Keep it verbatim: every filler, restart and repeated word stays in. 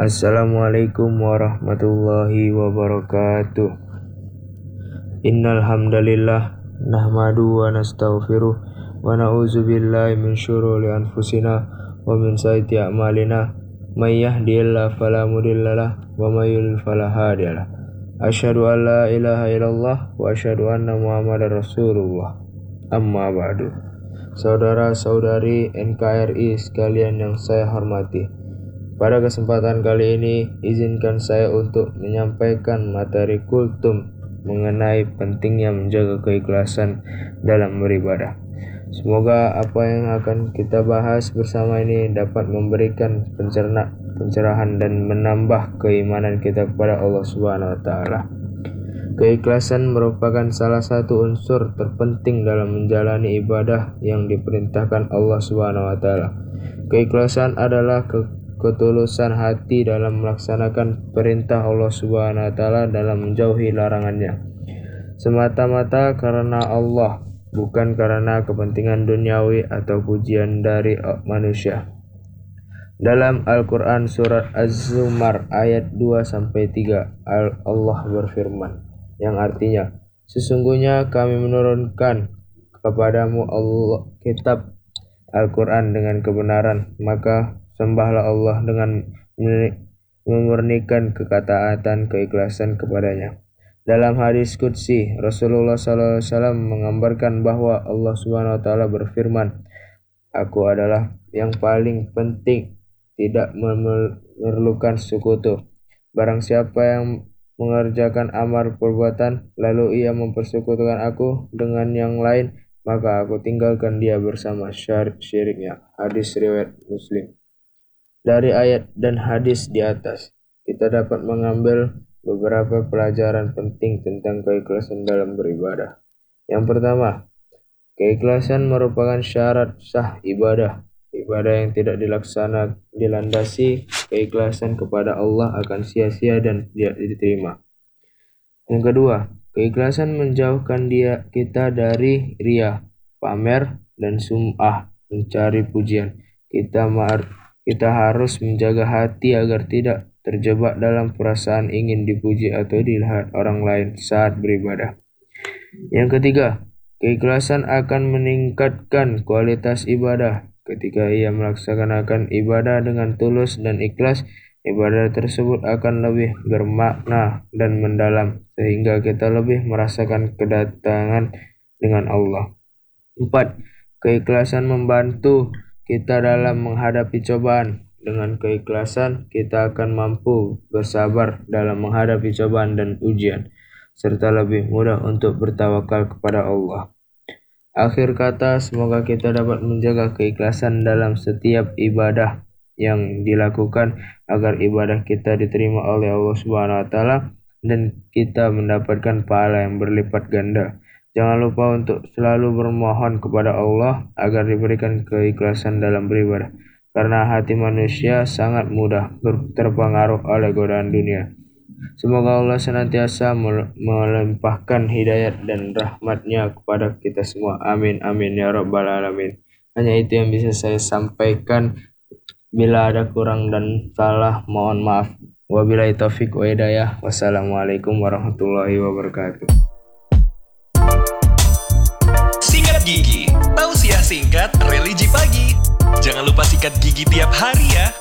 Assalamualaikum warahmatullahi wabarakatuh. Innal hamdalillah nahmadu wa nastaghfiruh wa na'udzu billahi min syururi anfusina wa min sayyiati a'malina. May yahdihillahu fala mudhillalah wa may yudhlil fala hadiyalah. Asyhadu an la ilaha illallah wa asyhadu anna Muhammadar Rasulullah. Amma ba'du. Saudara-saudari N K R I sekalian yang saya hormati, pada kesempatan kali ini, izinkan saya untuk menyampaikan materi kultum mengenai pentingnya menjaga keikhlasan dalam beribadah. Semoga apa yang akan kita bahas bersama ini dapat memberikan pencerna, pencerahan dan menambah keimanan kita kepada Allah Subhanahu wa taala. Keikhlasan merupakan salah satu unsur terpenting dalam menjalani ibadah yang diperintahkan Allah Subhanahu wa taala. Keikhlasan adalah ke ketulusan hati dalam melaksanakan perintah Allah Subhanahu wa taala dalam menjauhi larangannya, semata-mata karena Allah, bukan karena kepentingan duniawi atau pujian dari manusia. Dalam Al-Quran surat Az-Zumar ayat dua sampai tiga, Allah berfirman, yang artinya, sesungguhnya kami menurunkan kepadamu Allah kitab Al-Quran dengan kebenaran, maka sembahlah Allah dengan memurnikan ketaatan keikhlasan kepadanya. Dalam hadis qudsi, Rasulullah shallallahu alaihi wasallam menggambarkan bahwa Allah Subhanahu wa taala berfirman, Aku adalah yang paling penting, tidak memerlukan sekutu. Barang siapa yang mengerjakan amal perbuatan, lalu ia mempersekutukan aku dengan yang lain, maka aku tinggalkan dia bersama syiriknya. Hadis riwayat Muslim. Dari ayat dan hadis di atas, kita dapat mengambil beberapa pelajaran penting tentang keikhlasan dalam beribadah. Yang pertama, keikhlasan merupakan syarat sah ibadah. Ibadah yang tidak dilaksana dilandasi keikhlasan kepada Allah akan sia-sia dan tidak diterima. Yang kedua, keikhlasan menjauhkan dia kita dari riya, pamer, dan sum'ah, mencari pujian. Kita mar Kita harus menjaga hati agar tidak terjebak dalam perasaan ingin dipuji atau dilihat orang lain saat beribadah. Yang ketiga, keikhlasan akan meningkatkan kualitas ibadah. Ketika ia melaksanakan ibadah dengan tulus dan ikhlas, ibadah tersebut akan lebih bermakna dan mendalam, sehingga kita lebih merasakan kedatangan dengan Allah. Empat, keikhlasan membantu kita dalam menghadapi cobaan. Dengan keikhlasan, kita akan mampu bersabar dalam menghadapi cobaan dan ujian, serta lebih mudah untuk bertawakal kepada Allah. Akhir kata, semoga kita dapat menjaga keikhlasan dalam setiap ibadah yang dilakukan, agar ibadah kita diterima oleh Allah Subhanahu wa taala dan kita mendapatkan pahala yang berlipat ganda. Jangan lupa untuk selalu bermohon kepada Allah agar diberikan keikhlasan dalam beribadah, karena hati manusia sangat mudah terpengaruh oleh godaan dunia. Semoga Allah senantiasa melimpahkan hidayat dan rahmat-Nya kepada kita semua. Amin, amin, ya rabbal alamin. Hanya itu yang bisa saya sampaikan. Bila ada kurang dan salah, mohon maaf. Wabillahi taufiq wa hidayah. Wassalamualaikum warahmatullahi wabarakatuh. Gigi, tausiah singkat religi pagi. Jangan lupa sikat gigi tiap hari ya.